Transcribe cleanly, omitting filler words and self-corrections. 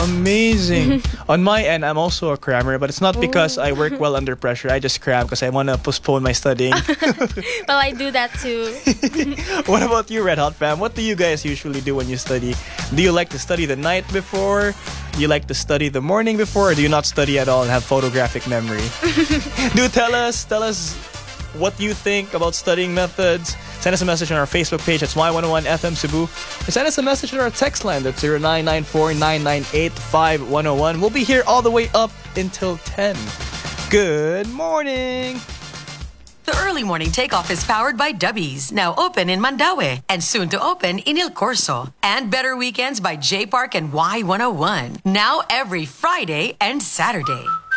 amazing. On my end, I'm also a crammer, but it's not because I work well under pressure. I just cram because I want to postpone my studying. Well, I do that too. What about you, Red Hot Fam? What do you guys usually do when you study? Do you like to study the night before? Do you like to study the morning before? Or do you not study at all and have photographic memory? Do tell us what you think about studying methods. Send us a message on our Facebook page. It's Y101 FM Cebu. Or send us a message on our text line. That's 0994-998-5101. We'll be here all the way up until 10. Good morning. The early morning takeoff is powered by Dubbies, now open in Mandaue and soon to open in Il Corso. And Better Weekends by J Park and Y101, now every Friday and Saturday.